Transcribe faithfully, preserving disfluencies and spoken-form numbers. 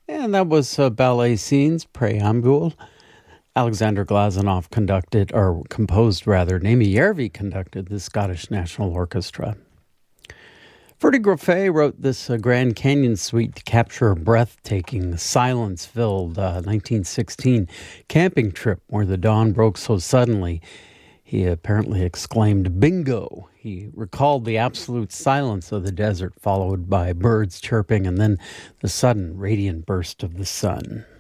And that was uh, Ballet Scenes, Preambule. Alexander Glazunov conducted, or composed rather, Naimi Järvi conducted the Scottish National Orchestra. Ferdy Grofé wrote this uh, Grand Canyon suite to capture a breathtaking, silence-filled uh, nineteen sixteen camping trip where the dawn broke so suddenly. He apparently exclaimed, "Bingo!" He recalled the absolute silence of the desert, followed by birds chirping, and then the sudden radiant burst of the sun.